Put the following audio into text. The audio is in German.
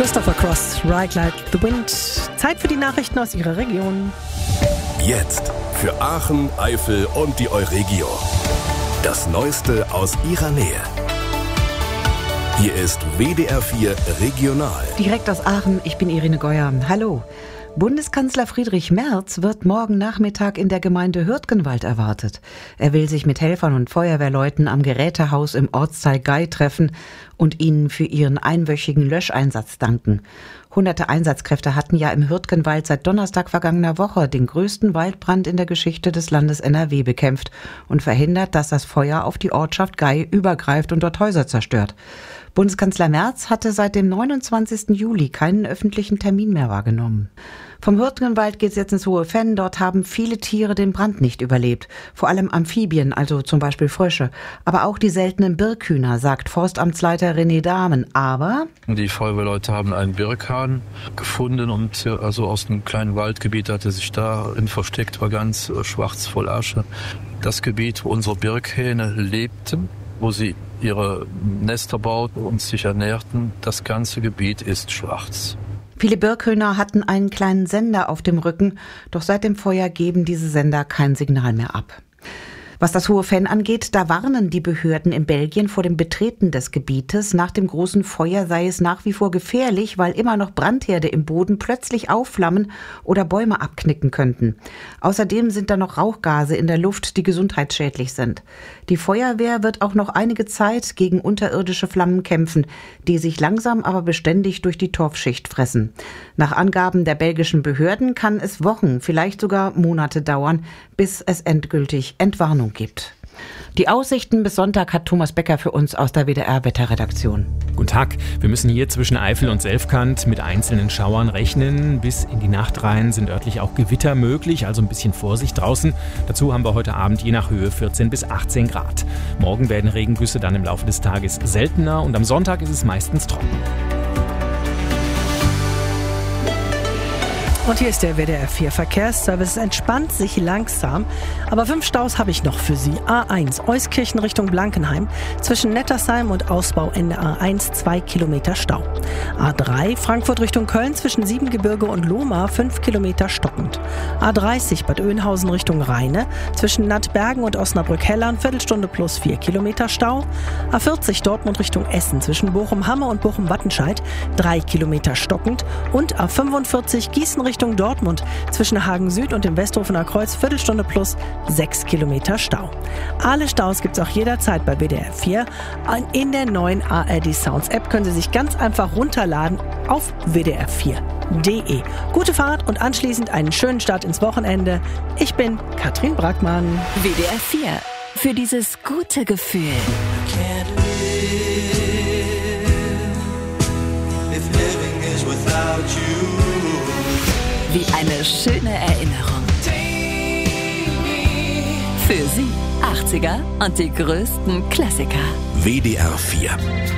Christopher Cross, Ride Like the Wind. Zeit für die Nachrichten aus Ihrer Region. Jetzt für Aachen, Eifel und die Euregio. Das Neueste aus Ihrer Nähe. Hier ist WDR 4 Regional. Direkt aus Aachen, ich bin Irene Geuer. Hallo. Bundeskanzler Friedrich Merz wird morgen Nachmittag in der Gemeinde Hürtgenwald erwartet. Er will sich mit Helfern und Feuerwehrleuten am Gerätehaus im Ortsteil Gay treffen und ihnen für ihren einwöchigen Löscheinsatz danken. Hunderte Einsatzkräfte hatten ja im Hürtgenwald seit Donnerstag vergangener Woche den größten Waldbrand in der Geschichte des Landes NRW bekämpft und verhindert, dass das Feuer auf die Ortschaft Gay übergreift und dort Häuser zerstört. Bundeskanzler Merz hatte seit dem 29. Juli keinen öffentlichen Termin mehr wahrgenommen. Vom Hürtgenwald geht's jetzt ins Hohe Venn. Dort haben viele Tiere den Brand nicht überlebt. Vor allem Amphibien, also zum Beispiel Frösche. Aber auch die seltenen Birkhühner, sagt Forstamtsleiter René Dahmen. Aber die Feuerwehrleute haben einen Birkhahn gefunden und also aus einem kleinen Waldgebiet hatte sich darin versteckt, war ganz schwarz voll Asche. Das Gebiet, wo unsere Birkhähne lebten, wo sie ihre Nester bauten und sich ernährten, das ganze Gebiet ist schwarz. Viele Birkhühner hatten einen kleinen Sender auf dem Rücken, doch seit dem Feuer geben diese Sender kein Signal mehr ab. Was das Hohe Venn angeht, da warnen die Behörden in Belgien vor dem Betreten des Gebietes. Nach dem großen Feuer sei es nach wie vor gefährlich, weil immer noch Brandherde im Boden plötzlich aufflammen oder Bäume abknicken könnten. Außerdem sind da noch Rauchgase in der Luft, die gesundheitsschädlich sind. Die Feuerwehr wird auch noch einige Zeit gegen unterirdische Flammen kämpfen, die sich langsam aber beständig durch die Torfschicht fressen. Nach Angaben der belgischen Behörden kann es Wochen, vielleicht sogar Monate dauern, bis es endgültig Entwarnung gibt. Die Aussichten bis Sonntag hat Thomas Becker für uns aus der WDR-Wetterredaktion. Guten Tag. Wir müssen hier zwischen Eifel und Selfkant mit einzelnen Schauern rechnen. Bis in die Nacht rein sind örtlich auch Gewitter möglich, also ein bisschen Vorsicht draußen. Dazu haben wir heute Abend je nach Höhe 14 bis 18 Grad. Morgen werden Regengüsse dann im Laufe des Tages seltener und am Sonntag ist es meistens trocken. Und hier ist der WDR 4 Verkehrsservice. Es entspannt sich langsam, aber 5 Staus habe ich noch für Sie. A1 Euskirchen Richtung Blankenheim. Zwischen Nettersheim und Ausbauende A1 2 Kilometer Stau. A3 Frankfurt Richtung Köln zwischen Siebengebirge und Lohmar 5 Kilometer stockend. A30 Bad Oeynhausen Richtung Rheine. Zwischen Nattbergen und Osnabrück-Hellern Viertelstunde plus 4 Kilometer Stau. A40 Dortmund Richtung Essen zwischen Bochum-Hamme und Bochum-Wattenscheid 3 Kilometer stockend. Und A45 Gießen Richtung Dortmund zwischen Hagen Süd und dem Westhofener Kreuz Viertelstunde plus 6 Kilometer Stau. Alle Staus gibt's auch jederzeit bei WDR 4. In der neuen ARD Sounds App können Sie sich ganz einfach runterladen auf wdr4.de. Gute Fahrt und anschließend einen schönen Start ins Wochenende. Ich bin Katrin Brackmann. WDR 4. Für dieses gute Gefühl. Wie eine schöne Erinnerung. Für Sie 80er und die größten Klassiker. WDR 4